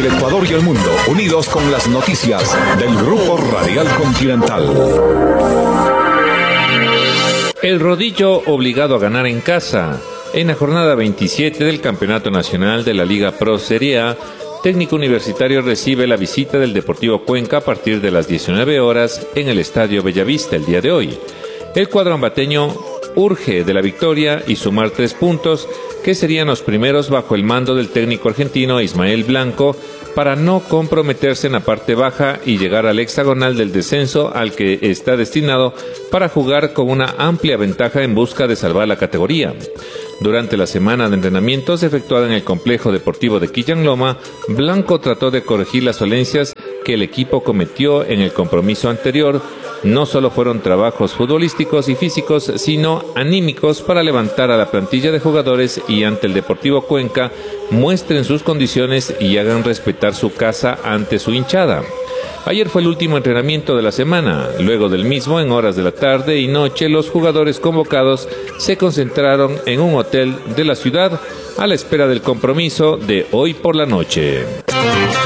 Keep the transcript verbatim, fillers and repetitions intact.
El Ecuador y el mundo, unidos con las noticias del Grupo Radial Continental. El Rodillo obligado a ganar en casa. En la jornada veintisiete del Campeonato Nacional de la Liga Pro Serie A, Técnico Universitario recibe la visita del Deportivo Cuenca a partir de las diecinueve horas en el Estadio Bellavista el día de hoy. El cuadro ambateño urge de la victoria y sumar tres puntos, que serían los primeros bajo el mando del técnico argentino Ismael Blanco, para no comprometerse en la parte baja y llegar al hexagonal del descenso al que está destinado para jugar con una amplia ventaja en busca de salvar la categoría. Durante la semana de entrenamientos efectuada en el complejo deportivo de Quillanloma, Blanco trató de corregir las dolencias que el equipo cometió en el compromiso anterior. No solo fueron trabajos futbolísticos y físicos, sino anímicos para levantar a la plantilla de jugadores y ante el Deportivo Cuenca muestren sus condiciones y hagan respetar su casa ante su hinchada. Ayer fue el último entrenamiento de la semana. Luego del mismo, en horas de la tarde y noche, los jugadores convocados se concentraron en un hotel de la ciudad a la espera del compromiso de hoy por la noche.